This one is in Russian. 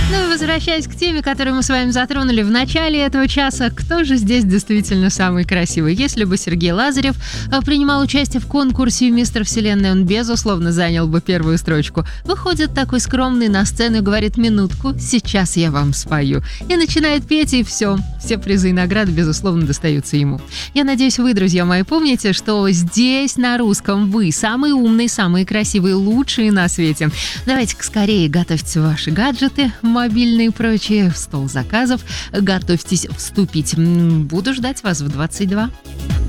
Ну и возвращаясь к теме, которую мы с вами затронули в начале этого часа, кто же здесь действительно самый красивый? Если бы Сергей Лазарев принимал участие в конкурсе «Мистер Вселенная», он, безусловно, занял бы первую строчку. Выходит такой скромный на сцену и говорит: «Минутку, сейчас я вам спою». И начинает петь, и все призы и награды, безусловно, достаются ему. Я надеюсь, вы, друзья мои, помните, что здесь на русском вы самые умные, самые красивые, лучшие на свете. Давайте-ка скорее готовьте ваши гаджеты, мобильные и прочие, в стол заказов. Готовьтесь вступить. Буду ждать вас в 22.